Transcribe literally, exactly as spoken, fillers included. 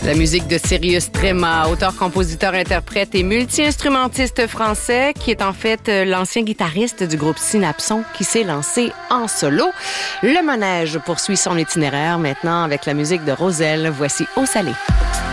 La musique de Sirius Tréma, auteur, compositeur, interprète et multi-instrumentiste français, qui est en fait l'ancien guitariste du groupe Synapson, qui s'est lancé en solo. Le manège poursuit son itinéraire maintenant avec la musique de Roselle. Voici Eau salée.